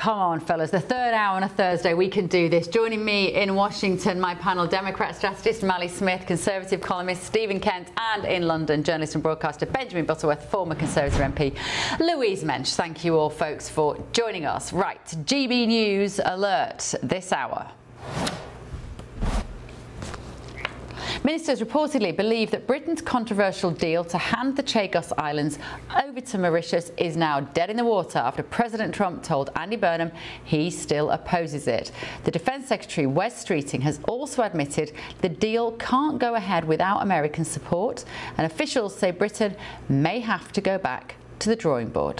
come on, fellas. The third hour on a Thursday, we can do this. Joining me in Washington, my panel, Democrat strategist Mally Smith, Conservative columnist Stephen Kent, and in London, journalist and broadcaster Benjamin Butterworth, former Conservative MP Louise Mensch. Thank you all, folks, for joining us. Right, GB News alert this hour. Ministers reportedly believe that Britain's controversial deal to hand the Chagos Islands over to Mauritius is now dead in the water after President Trump told Andy Burnham he still opposes it. The Defence Secretary, Wes Streeting, has also admitted the deal can't go ahead without American support, and officials say Britain may have to go back to the drawing board.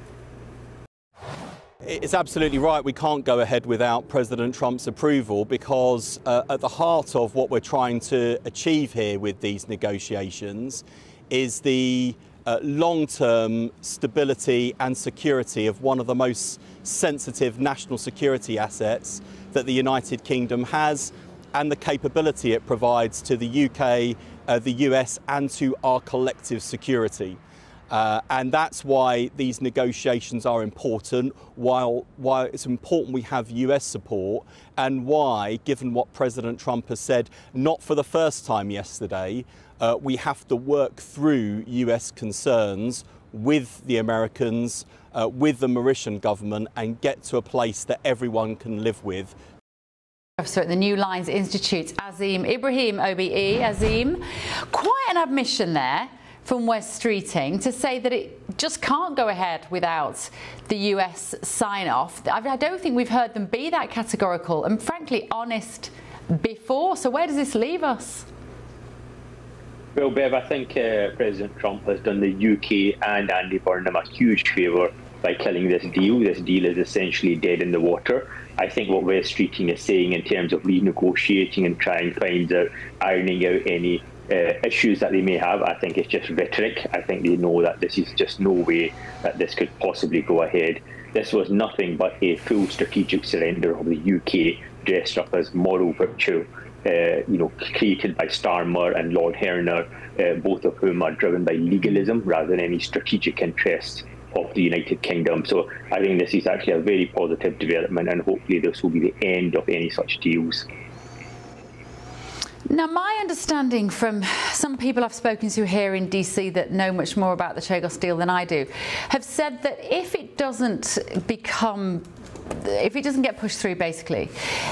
It's absolutely right. We can't go ahead without President Trump's approval because at the heart of what we're trying to achieve here with these negotiations is the long-term stability and security of one of the most sensitive national security assets that the United Kingdom has, and the capability it provides to the UK, the US, and to our collective security. And that's why these negotiations are important, why it's important we have US support, and why, given what President Trump has said, not for the first time yesterday, we have to work through US concerns with the Americans, with the Mauritian government, and get to a place that everyone can live with. Professor at the New Lines Institute, Azeem Ibrahim, OBE. Azeem, quite an admission there from Wes Streeting to say that it just can't go ahead without the US sign-off. I don't think we've heard them be that categorical and frankly honest before. So where does this leave us? Well, Bev, I think President Trump has done the UK and Andy Burnham a huge favour by killing this deal. This deal is essentially dead in the water. I think what Wes Streeting is saying in terms of renegotiating and trying to find out, ironing out any issues that they may have, I think it's just rhetoric. I think they know that this is just no way that this could possibly go ahead. This was nothing but a full strategic surrender of the UK, dressed up as moral virtue, created by Starmer and Lord Herner, both of whom are driven by legalism rather than any strategic interest of the United Kingdom. So I think this is actually a very positive development, and hopefully this will be the end of any such deals. Now, my understanding from some people I've spoken to here in DC that know much more about the Chagos deal than I do, have said that if it doesn't get pushed through, basically,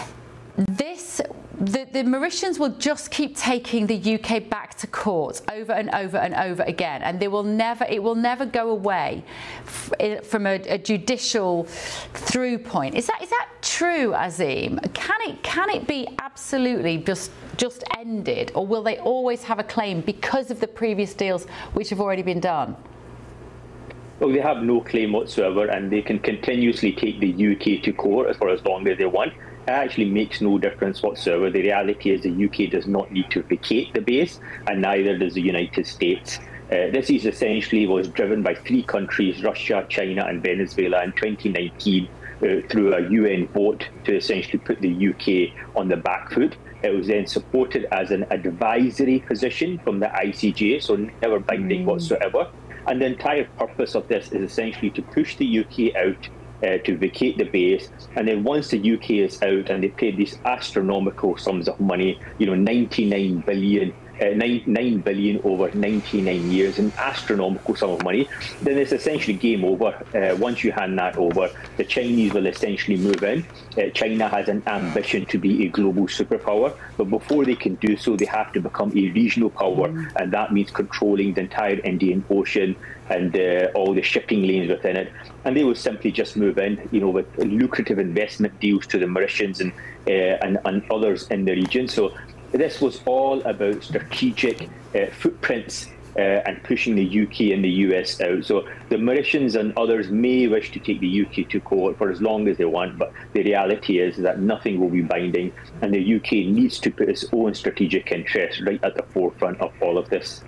the Mauritians will just keep taking the UK back to court over and over and over again, and it will never go away from a judicial through point. Is that true, Azeem? Can it be absolutely just ended, or will they always have a claim because of the previous deals which have already been done? Well, they have no claim whatsoever, and they can continuously take the UK to court for as long as they want. It actually makes no difference whatsoever. The reality is the UK does not need to vacate the base, and neither does the United States. This is essentially was driven by three countries, Russia, China and Venezuela, in 2019 through a UN vote to essentially put the UK on the back foot. It was then supported as an advisory position from the ICJ, so never binding whatsoever. And the entire purpose of this is essentially to push the UK out, to vacate the base, and then once the UK is out and they paid these astronomical sums of money, 99 billion, 9 billion over 99 years, an astronomical sum of money, then it's essentially game over. Once you hand that over, the Chinese will essentially move in. China has an ambition to be a global superpower, but before they can do so, they have to become a regional power, and that means controlling the entire Indian Ocean and all the shipping lanes within it. And they will simply just move in, with lucrative investment deals to the Mauritians and others in the region. So this was all about strategic footprints and pushing the UK and the US out. So the Mauritians and others may wish to take the UK to court for as long as they want, but the reality is that nothing will be binding, and the UK needs to put its own strategic interests right at the forefront of all of this.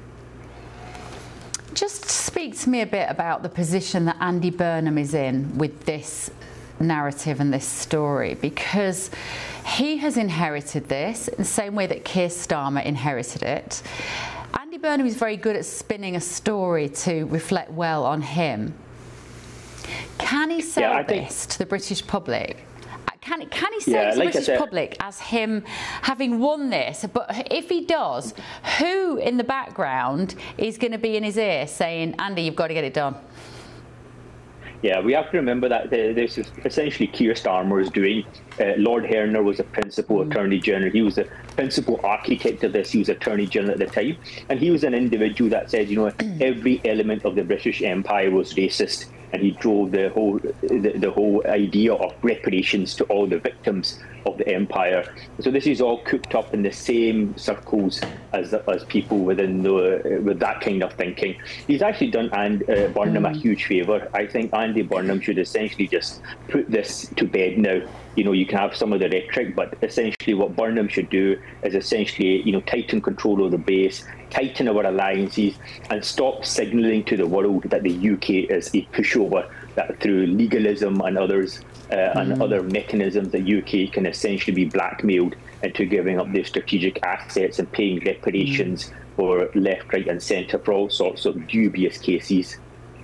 Just speak to me a bit about the position that Andy Burnham is in with this narrative and this story, because he has inherited this in the same way that Keir Starmer inherited it. Andy Burnham is very good at spinning a story to reflect well on him. Can he sell this to the British public? Can he sell to the British public as him having won this? But if he does, who in the background is going to be in his ear saying, Andy, you've got to get it done? Yeah, we have to remember that this is essentially Keir Starmer's doing. Lord Herner was the principal Attorney General. He was the principal architect of this. He was Attorney General at the time. And he was an individual that said, you know, every element of the British Empire was racist. And he drove the whole idea of reparations to all the victims of the empire. So this is all cooked up in the same circles as people with that kind of thinking. He's actually done Burnham a huge favour. I think Andy Burnham should essentially just put this to bed now. You know, you can have some of the rhetoric, but essentially what Burnham should do is essentially, you know, tighten control of the base, tighten our alliances, and stop signalling to the world that the UK is a pushover, that through legalism and others and other mechanisms, the UK can essentially be blackmailed into giving up their strategic assets and paying reparations for left, right and centre for all sorts of dubious cases.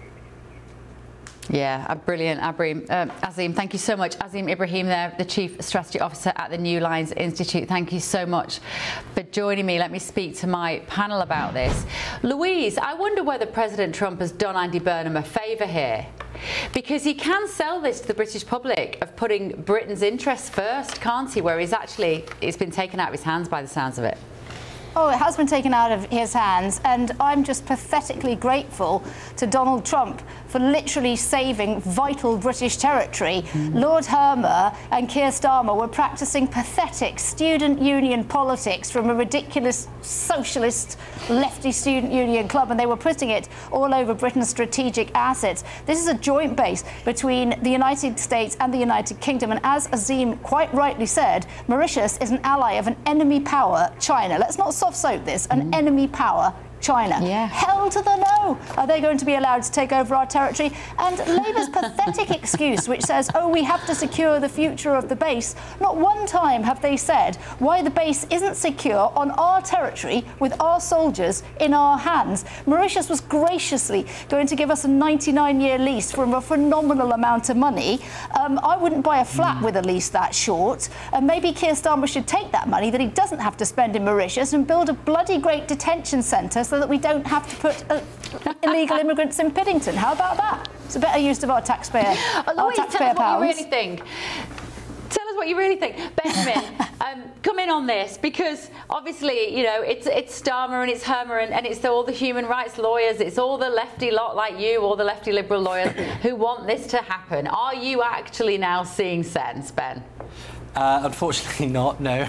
Yeah, brilliant, Azeem. Thank you so much. Azeem Ibrahim there, the Chief Strategy Officer at the New Lines Institute. Thank you so much for joining me. Let me speak to my panel about this. Louise, I wonder whether President Trump has done Andy Burnham a favour here. Because he can sell this to the British public of putting Britain's interests first, can't he? Where it's been taken out of his hands by the sounds of it. Oh, it has been taken out of his hands, and I'm just pathetically grateful to Donald Trump for literally saving vital British territory. Lord Hermer and Keir Starmer were practising pathetic student union politics from a ridiculous socialist lefty student union club, and they were putting it all over Britain's strategic assets. This is a joint base between the United States and the United Kingdom, and as Azeem quite rightly said, Mauritius is an ally of an enemy power, China. Let's not soft soap this, an enemy power, China. Yeah. Hell to the no. Are they going to be allowed to take over our territory? And Labour's pathetic excuse, which says, oh, we have to secure the future of the base. Not one time have they said why the base isn't secure on our territory with our soldiers in our hands. Mauritius was graciously going to give us a 99-year lease for a phenomenal amount of money. I wouldn't buy a flat with a lease that short. Maybe Keir Starmer should take that money that he doesn't have to spend in Mauritius and build a bloody great detention centre so that we don't have to put illegal immigrants in Piddington. How about that? It's a better use of our taxpayer, Louise, pounds. Tell us what you really think. Tell us what you really think. Benjamin, come in on this, because obviously, you know, it's Starmer and it's Hermer and it's all the human rights lawyers, it's all the lefty lot like you, all the lefty liberal lawyers who want this to happen. Are you actually now seeing sense, Ben? Unfortunately not, no.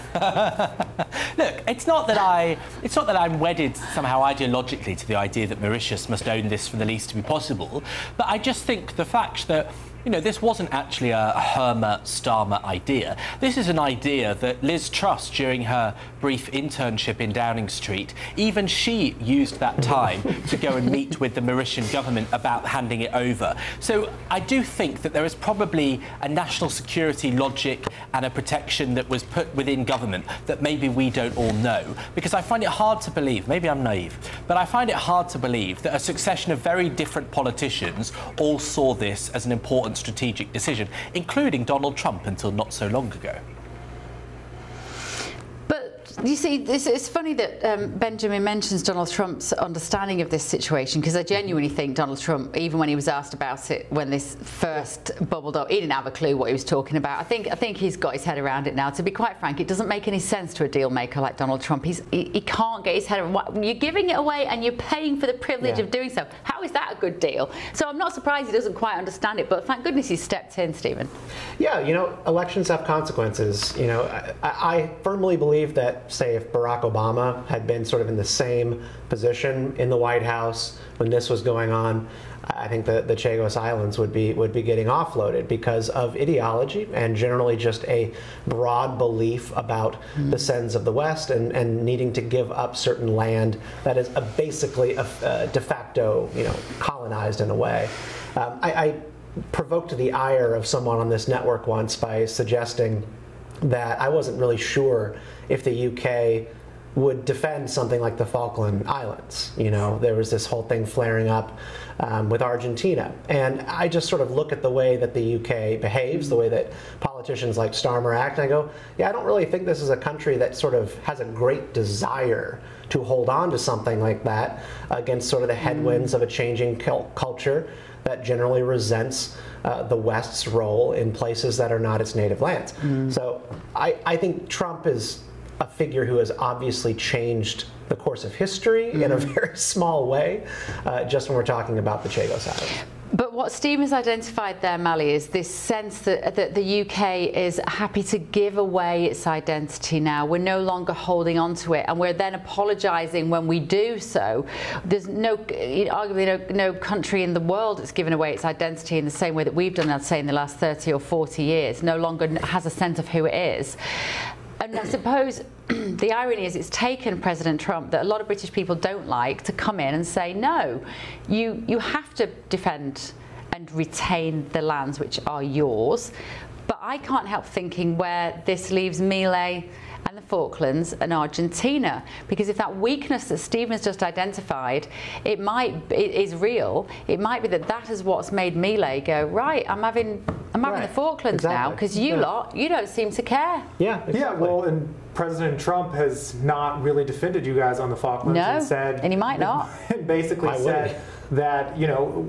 Look, it's not that I'm wedded somehow ideologically to the idea that Mauritius must own this for the least to be possible, but I just think the fact that, you know, this wasn't actually a Hermer-Starmer idea. This is an idea that Liz Truss, during her brief internship in Downing Street, even she used that time to go and meet with the Mauritian government about handing it over. So I do think that there is probably a national security logic and a protection that was put within government that maybe we don't all know. Because I find it hard to believe, maybe I'm naive, but I find it hard to believe that a succession of very different politicians all saw this as an important strategic decision, including Donald Trump until not so long ago. You see, it's funny that Benjamin mentions Donald Trump's understanding of this situation, because I genuinely think Donald Trump, even when he was asked about it when this first bubbled up, he didn't have a clue what he was talking about. I think he's got his head around it now. To be quite frank, it doesn't make any sense to a deal maker like Donald Trump. He can't get his head around. You're giving it away and you're paying for the privilege of doing so. How is that a good deal? So I'm not surprised he doesn't quite understand it, but thank goodness he stepped in, Stephen. Yeah, you know, elections have consequences. You know, I firmly believe that, say, if Barack Obama had been sort of in the same position in the White House when this was going on, I think the Chagos Islands would be getting offloaded because of ideology and generally just a broad belief about the sins of the West and needing to give up certain land that is basically de facto, you know, colonized in a way. I provoked the ire of someone on this network once by suggesting that I wasn't really sure if the UK would defend something like the Falkland Islands. You know, there was this whole thing flaring up with Argentina. And I just sort of look at the way that the UK behaves, the way that politicians like Starmer act, and I go, yeah, I don't really think this is a country that sort of has a great desire to hold on to something like that against sort of the headwinds of a changing culture that generally resents the West's role in places that are not its native lands. So I think Trump is a figure who has obviously changed the course of history in a very small way, just when we're talking about the Chagos Islands. But what Steve has identified there, Mally, is this sense that the UK is happy to give away its identity now. We're no longer holding on to it, and we're then apologising when we do so. There's arguably no country in the world that's given away its identity in the same way that we've done, I'd say, in the last 30 or 40 years, no longer has a sense of who it is. And I suppose the irony is it's taken President Trump, that a lot of British people don't like, to come in and say, no, you have to defend and retain the lands which are yours. But I can't help thinking where this leaves Mile and the Falklands and Argentina, because if that weakness that Stephen has just identified, it is real, it might be that is what's made Mile go, right, I'm having the Falklands now, because you don't seem to care. Yeah, exactly. Yeah, well, and President Trump has not really defended you guys on the Falklands and said, and he might not. And basically said that, you know,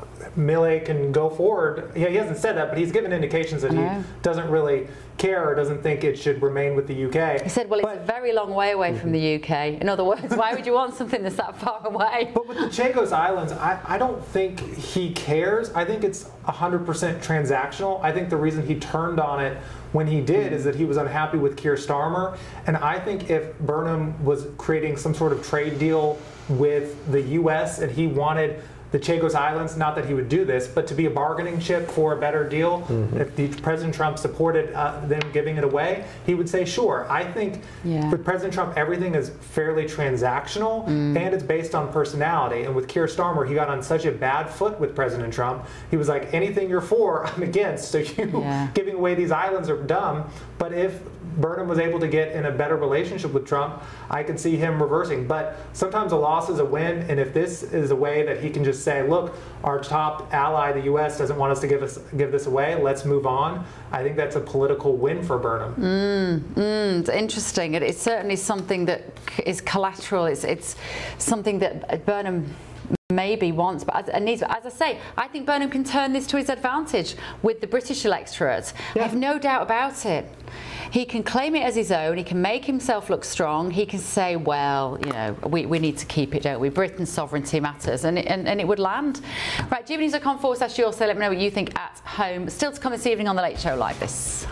Mile can go forward. Yeah, he hasn't said that, but he's given indications that he doesn't really care or doesn't think it should remain with the UK. He said, well, it's a very long way away from the UK. In other words, why would you want something that's that far away? But with the Chagos Islands, I don't think he cares. I think it's 100% transactional. I think the reason he turned on it when he did is that he was unhappy with Keir Starmer. And I think if Burnham was creating some sort of trade deal with the US and he wanted the Chagos Islands, not that he would do this, but to be a bargaining chip for a better deal, if President Trump supported them giving it away, he would say, sure. I think with President Trump, everything is fairly transactional and it's based on personality. And with Keir Starmer, he got on such a bad foot with President Trump. He was like, anything you're for, I'm against. So you giving away these islands are dumb. But if Burnham was able to get in a better relationship with Trump, I could see him reversing. But sometimes a loss is a win, and if this is a way that he can just say, look, our top ally, the U.S., doesn't want us to give this away, let's move on, I think that's a political win for Burnham. It's interesting. It's certainly something that is collateral. It's something that Burnham maybe wants, but as I say, I think Burnham can turn this to his advantage with the British electorate. I have no doubt about it. He can claim it as his own, he can make himself look strong, he can say, well, you know, we need to keep it, don't we? Britain's sovereignty matters, and it would land. Right, gbnews.com/yours, so let me know what you think at home. Still to come this evening on The Late Show Live, this.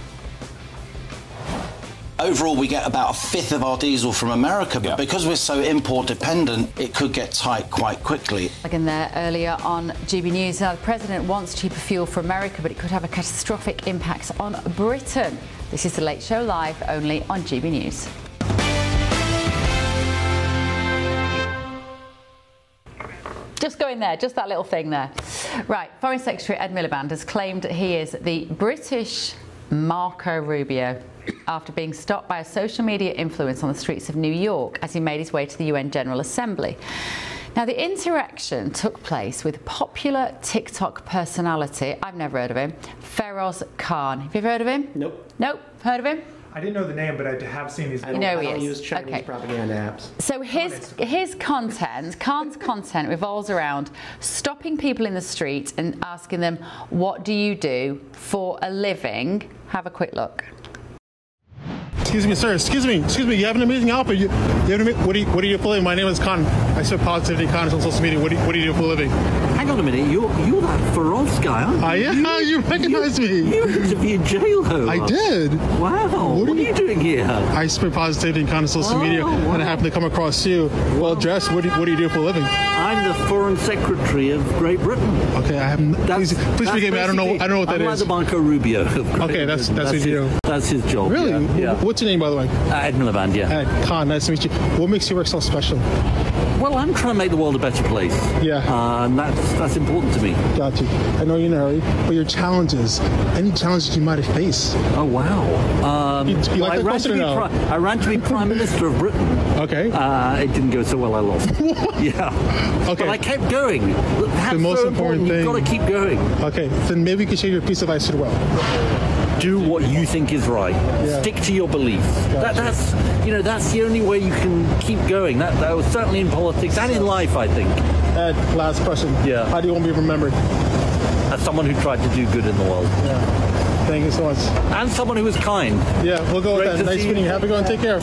Overall, we get about a fifth of our diesel from America, but because we're so import dependent, it could get tight quite quickly. Again there earlier on GB News, now the President wants cheaper fuel for America, but it could have a catastrophic impact on Britain. This is The Late Show Live, only on GB News. Just go in there, just that little thing there. Right, Foreign Secretary Ed Miliband has claimed he is the British Marco Rubio after being stopped by a social media influencer on the streets of New York as he made his way to the UN General Assembly. Now, the interaction took place with popular TikTok personality, I've never heard of him, Feroz Khan. Have you ever heard of him? Nope. Nope. Heard of him? I didn't know the name, but I have seen these. You know I he don't is. use Chinese propaganda apps. So his content, Khan's content, revolves around stopping people in the street and asking them, what do you do for a living? Have a quick look. Excuse me, sir. Excuse me. You have an amazing outfit. What do you do for a living? My name is Khan. I spread positivity on social media. What do you do for a living? Hang on a minute. You're that Feroz guy, aren't you? Yeah, you recognize me. You interviewed J-Lo. I did. Wow. What are you doing here? I spread positivity on social media, and I happen to come across you, well dressed. What do you do for a living? I'm the Foreign Secretary of Great Britain. Okay, I haven't. Please forgive me. I don't know what that is. I'm like the Marco Rubio of Great Okay, that's what you do. That's his job. Really? Yeah. What's your name, by the way? Ed Miliband, yeah. Ed, Khan, nice to meet you. What makes your work so special? Well, I'm trying to make the world a better place. Yeah. And that's important to me. Got you. I know you're in a hurry, but your challenges, any challenges you might have faced? Oh, wow. You like that question or no? I ran to be Prime Minister of Britain. Okay. It didn't go so well, I lost. Yeah. Okay. But I kept going. That's the most so important thing. You've got to keep going. Okay, then maybe you could share your piece of advice to the world. Do what you think is right. Yeah. Stick to your beliefs. That's the only way you can keep going. That was certainly in politics and in life, I think. Ed, last question. Yeah. How do you want to be remembered? As someone who tried to do good in the world. Yeah. Thank you so much. And someone who was kind. Yeah, we'll go with that. Nice meeting you. Have a good one. Take care.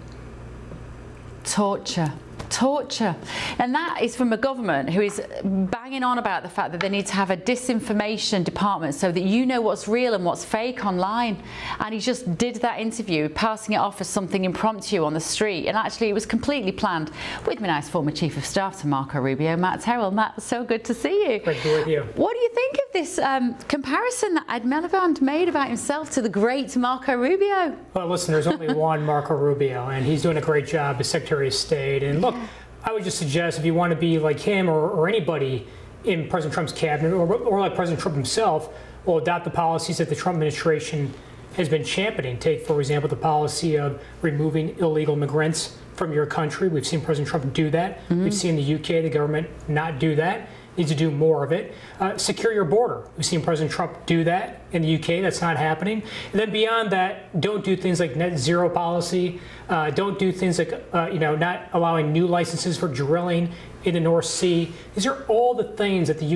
Torture. And that is from a government who is banging on about the fact that they need to have a disinformation department so that you know what's real and what's fake online. And he just did that interview, passing it off as something impromptu on the street. And actually it was completely planned with my nice former Chief of Staff to Marco Rubio, Matt Terrell. Matt, so good to see you. Great to be with you. What do you think of this comparison that Ed Miliband made about himself to the great Marco Rubio? Well, listen, there's only one Marco Rubio, and he's doing a great job as Secretary of State. And look, I would just suggest if you want to be like him or anybody in President Trump's cabinet or like President Trump himself, will adopt the policies that the Trump administration has been championing. Take, for example, the policy of removing illegal immigrants from your country. We've seen President Trump do that. We've seen the UK, the government, not do that. Needs to do more of it. Secure your border. We've seen President Trump do that in the UK. That's not happening. And then beyond that, don't do things like net zero policy. Don't do things like not allowing new licenses for drilling in the North Sea. These are all the things that the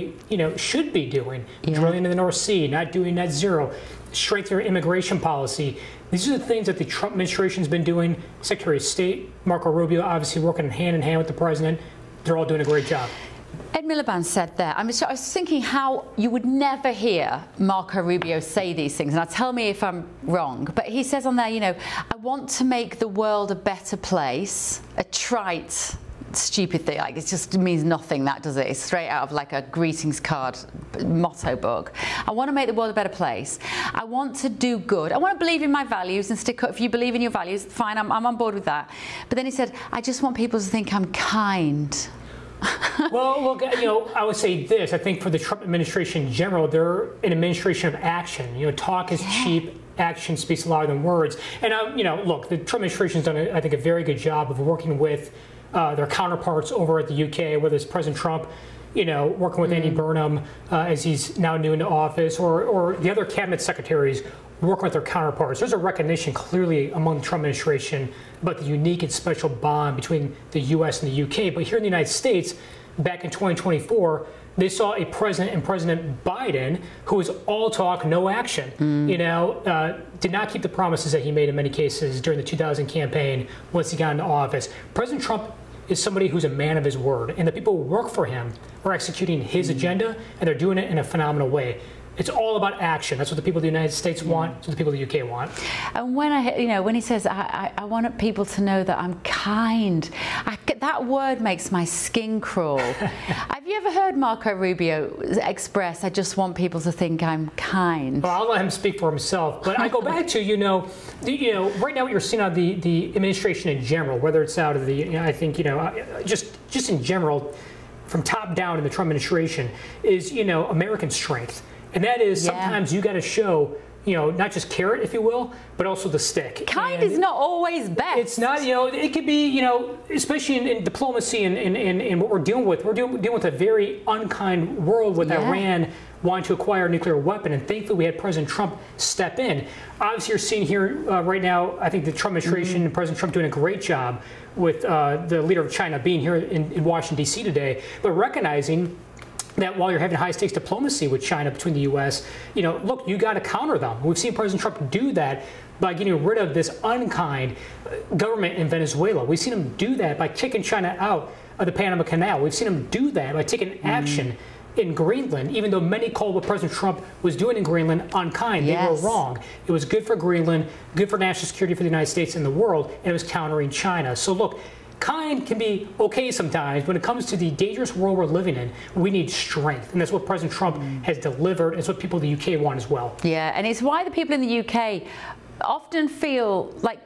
UK should be doing. Yeah. Drilling in the North Sea, not doing net zero. Strengthen your immigration policy. These are the things that the Trump administration has been doing. Secretary of State Marco Rubio obviously working hand in hand with the president. They're all doing a great job. Ed Miliband said there, I was thinking how you would never hear Marco Rubio say these things, and now tell me if I'm wrong, but he says on there, I want to make the world a better place, a trite, stupid thing, like it just means nothing, that does it? It's straight out of like a greetings card motto book. I want to make the world a better place. I want to do good. I want to believe in my values and stick up. If you believe in your values, fine, I'm on board with that. But then he said, I just want people to think I'm kind. Well, look, I would say this. I think for the Trump administration in general, they're an administration of action. Talk is cheap. Action speaks louder than words. And, look, the Trump administration has done, I think, a very good job of working with their counterparts over at the UK, whether it's President Trump, working with Andy Burnham as he's now new into office, or the other cabinet secretaries working with their counterparts. There's a recognition clearly among the Trump administration about the unique and special bond between the U.S. and the U.K. But here in the United States, back in 2024, they saw a president and President Biden who was all talk, no action. Did not keep the promises that he made in many cases during the 2000 campaign once he got into office. President Trump is somebody who's a man of his word, and the people who work for him are executing his agenda, and they're doing it in a phenomenal way. It's all about action. That's what the people of the United States want. That's what the people of the UK want. And when he says, I want people to know that I'm kind, that word makes my skin crawl. Have you ever heard Marco Rubio express, I just want people to think I'm kind? Well, I'll let him speak for himself. But I go back to, right now what you're seeing out of the administration in general, whether it's out of the, I think, just in general, from top down in the Trump administration, is, American strength. And that is sometimes you got to show, not just carrot, if you will, but also the stick. Kind is not always best. It's not, it could be, especially in diplomacy and what we're dealing with. We're dealing with a very unkind world with Iran wanting to acquire a nuclear weapon. And thankfully, we had President Trump step in. Obviously, you're seeing here right now, I think the Trump administration and President Trump doing a great job with the leader of China being here in Washington, D.C. today, but recognizing that while you're having high-stakes diplomacy with China between the U.S., look, you got to counter them. We've seen President Trump do that by getting rid of this unkind government in Venezuela. We've seen him do that by kicking China out of the Panama Canal. We've seen him do that by taking action in Greenland, even though many called what President Trump was doing in Greenland unkind. They were wrong. It was good for Greenland, good for national security for the United States and the world, and it was countering China. So look, kind can be okay sometimes. When it comes to the dangerous world we're living in, we need strength. And that's what President Trump has delivered. It's what people in the UK want as well. Yeah, and it's why the people in the UK often feel like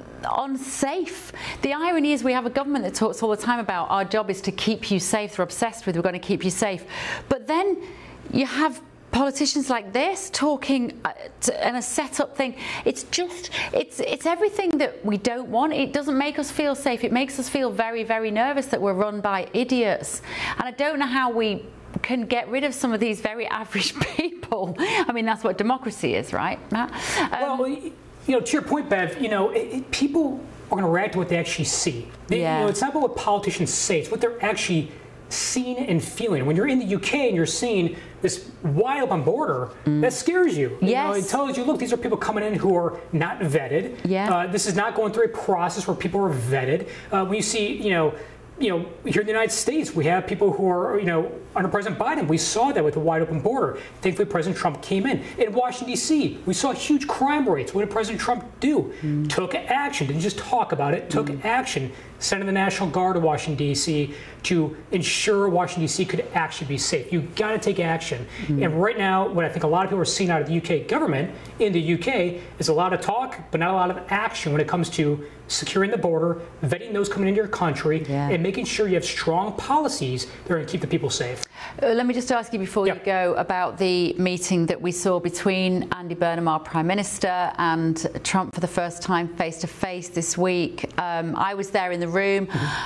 unsafe. The irony is we have a government that talks all the time about our job is to keep you safe. They're obsessed with we're going to keep you safe. But then you have politicians like this talking in a set-up thing. It's everything that we don't want. It doesn't make us feel safe. It makes us feel very, very nervous that we're run by idiots. And I don't know how we can get rid of some of these very average people. I mean, that's what democracy is, right, Matt? Well, you know, to your point, Bev, you know, people are going to react to what they actually see. You know, it's not about what politicians say; it's what they're actually seeing and feeling. When you're in the UK and you're seeing this wide open border, that scares you. You know, it tells you, look, these are people coming in who are not vetted. This is not going through a process where people are vetted. When you see, you know, here in the United States, we have people who are, you know, under President Biden. We saw that with the wide open border. Thankfully, President Trump came in. In Washington, D.C., we saw huge crime rates. What did President Trump do? Took action. Didn't just talk about it. Took action. Sent in the National Guard to Washington, D.C. to ensure Washington, D.C. could actually be safe. You've got to take action. And right now, what I think a lot of people are seeing out of the UK government in the UK is a lot of talk, but not a lot of action when it comes to securing the border, vetting those coming into your country, and making sure you have strong policies that are going to keep the people safe. Let me just ask you before you go about the meeting that we saw between Andy Burnham, our Prime Minister, and Trump for the first time face-to-face this week. I was there in the room.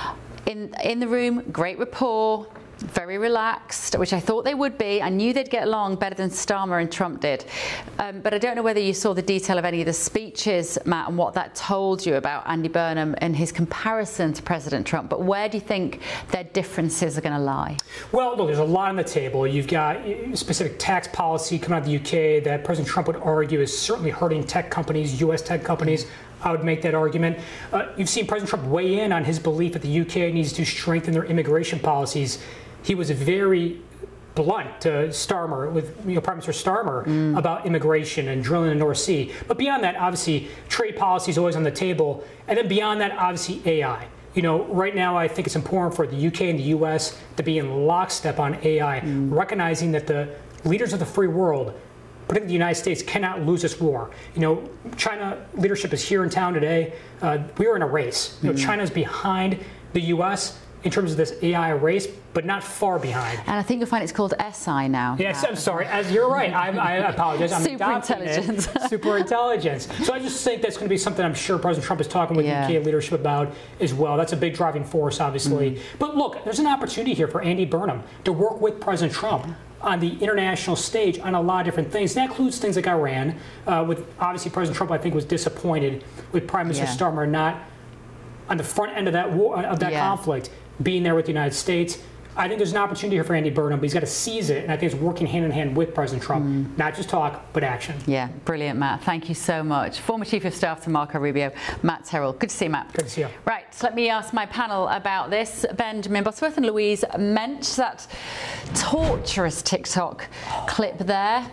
In the room, great rapport, very relaxed, which I thought they would be. I knew they'd get along better than Starmer and Trump did. But I don't know whether you saw the detail of any of the speeches, Matt, and what that told you about Andy Burnham and his comparison to President Trump. But where do you think their differences are going to lie? Well, look, there's a lot on the table. You've got specific tax policy coming out of the UK that President Trump would argue is certainly hurting tech companies, U.S. tech companies. I would make that argument. You've seen President Trump weigh in on his belief that the UK needs to strengthen their immigration policies. He was very blunt to Starmer, with Prime Minister Starmer, about immigration and drilling in the North Sea. But beyond that, obviously, trade policy is always on the table. And then beyond that, obviously, AI. You know, right now, I think it's important for the UK and the US to be in lockstep on AI, recognizing that the leaders of the free world, particularly the United States, cannot lose this war. You know, China leadership is here in town today. We are in a race. You know, China's behind the US in terms of this AI race, but not far behind. And I think you'll find it's called SI now. Yes, I'm sorry. You're right. I apologize. I'm Superintelligence. Superintelligence. So I just think that's going to be something I'm sure President Trump is talking with UK leadership about as well. That's a big driving force, obviously. But look, there's an opportunity here for Andy Burnham to work with President Trump on the international stage on a lot of different things. That includes things like Iran. With obviously President Trump, I think, was disappointed with Prime Minister Starmer not on the front end of that war, of that conflict, being there with the United States. I think there's an opportunity here for Andy Burnham, but he's got to seize it, and I think it's working hand in hand with President Trump. Not just talk, but action. Yeah, brilliant, Matt. Thank you so much. Former Chief of Staff to Marco Rubio, Matt Terrell. Good to see you, Matt. Good to see you. Right, so let me ask my panel about this. Benjamin Bosworth and Louise Mensch, that torturous TikTok clip there.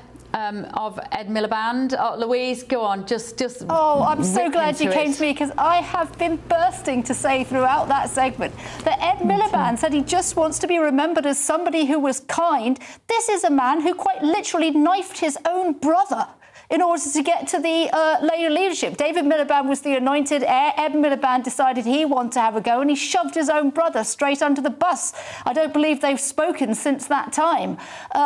Of Ed Miliband. Louise, go on, just Oh, I'm so glad you came to me, because I have been bursting to say throughout that segment that Ed Miliband said he just wants to be remembered as somebody who was kind. This is a man who quite literally knifed his own brother in order to get to the Labour leadership. David Miliband was the anointed heir. Ed Miliband decided he wanted to have a go, and he shoved his own brother straight under the bus. I don't believe they've spoken since that time.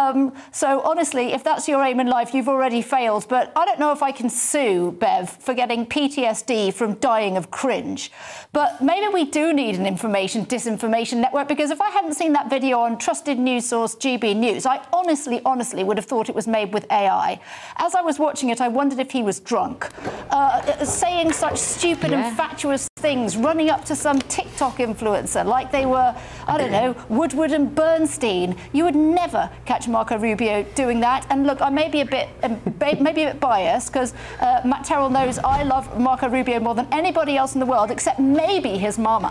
So honestly, if that's your aim in life, you've already failed. But I don't know if I can sue Bev for getting PTSD from dying of cringe. But maybe we do need an disinformation network, because if I hadn't seen that video on trusted news source GB News, I honestly would have thought it was made with AI. As I was watching it, I wondered if he was drunk, saying such stupid and fatuous things, running up to some TikTok influencer like they were, I don't know, Woodward and Bernstein. You would never catch Marco Rubio doing that. And look, I may be a bit biased, because Matt Terrell knows I love Marco Rubio more than anybody else in the world, except maybe his mama.